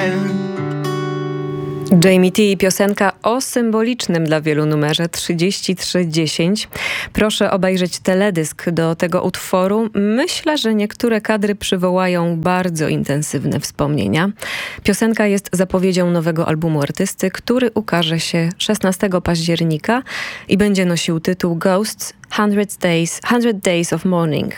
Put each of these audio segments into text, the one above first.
Jamie T i piosenka o symbolicznym dla wielu numerze 3310. Proszę obejrzeć teledysk do tego utworu. Myślę, że niektóre kadry przywołają bardzo intensywne wspomnienia. Piosenka jest zapowiedzią nowego albumu artysty, który ukaże się 16 października i będzie nosił tytuł Ghosts 100 Days of Mourning.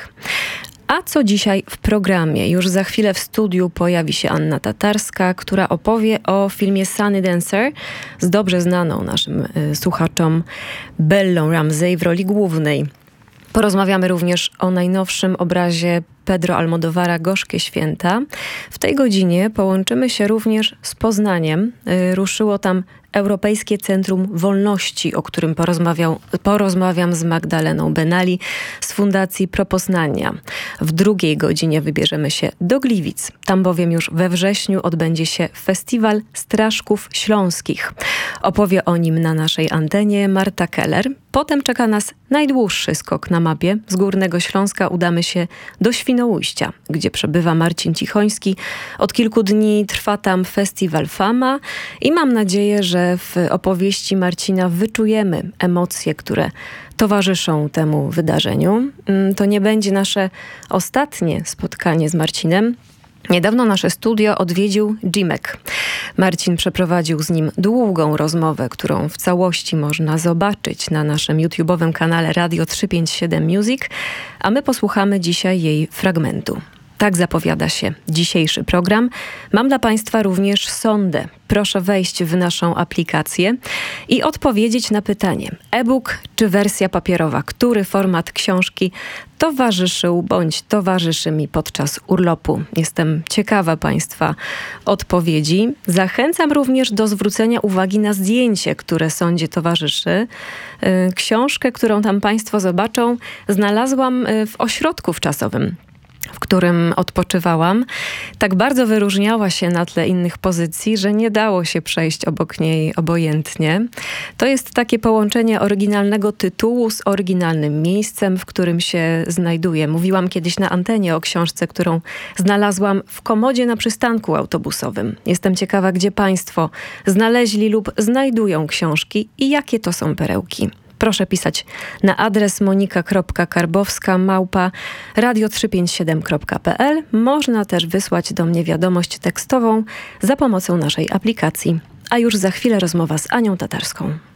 A co dzisiaj w programie? Już za chwilę w studiu pojawi się Anna Tatarska, która opowie o filmie Sunny Dancer z dobrze znaną naszym słuchaczom Bellą Ramsey w roli głównej. Porozmawiamy również o najnowszym obrazie Pedro Almodóvara Gorzkie Święta. W tej godzinie połączymy się również z Poznaniem. Ruszyło tam Europejskie Centrum Wolności, o którym porozmawiam z Magdaleną Benali z Fundacji Propoznania. W drugiej godzinie wybierzemy się do Gliwic. Tam bowiem już we wrześniu odbędzie się Festiwal Straszków Śląskich. Opowie o nim na naszej antenie Marta Keller. Potem czeka nas najdłuższy skok na mapie. Z Górnego Śląska udamy się do Świnoujścia, gdzie przebywa Marcin Cichoński. Od kilku dni trwa tam Festiwal Fama i mam nadzieję, że w opowieści Marcina wyczujemy emocje, które towarzyszą temu wydarzeniu. To nie będzie nasze ostatnie spotkanie z Marcinem. Niedawno nasze studio odwiedził Jimek. Marcin przeprowadził z nim długą rozmowę, którą w całości można zobaczyć na naszym YouTube'owym kanale Radio 357 Music, a my posłuchamy dzisiaj jej fragmentu. Tak zapowiada się dzisiejszy program. Mam dla Państwa również sondę. Proszę wejść w naszą aplikację i odpowiedzieć na pytanie: e-book czy wersja papierowa? Który format książki towarzyszył bądź towarzyszy mi podczas urlopu? Jestem ciekawa Państwa odpowiedzi. Zachęcam również do zwrócenia uwagi na zdjęcie, które sondzie towarzyszy. Książkę, którą tam Państwo zobaczą, znalazłam w ośrodku wczasowym, w którym odpoczywałam. Tak bardzo wyróżniała się na tle innych pozycji, że nie dało się przejść obok niej obojętnie. To jest takie połączenie oryginalnego tytułu z oryginalnym miejscem, w którym się znajduje. Mówiłam kiedyś na antenie o książce, którą znalazłam w komodzie na przystanku autobusowym. Jestem ciekawa, gdzie Państwo znaleźli lub znajdują książki i jakie to są perełki. Proszę pisać na adres monika.karbowska@radio357.pl. Można też wysłać do mnie wiadomość tekstową za pomocą naszej aplikacji. A już za chwilę rozmowa z Anią Tatarską.